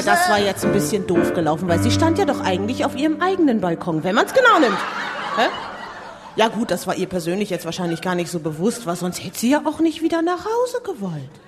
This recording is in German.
Ja, das war jetzt ein bisschen doof gelaufen, weil sie stand ja doch eigentlich auf ihrem eigenen Balkon, wenn man es genau nimmt. Hä? Ja gut, das war ihr persönlich jetzt wahrscheinlich gar nicht so bewusst, weil sonst hätte sie ja auch nicht wieder nach Hause gewollt.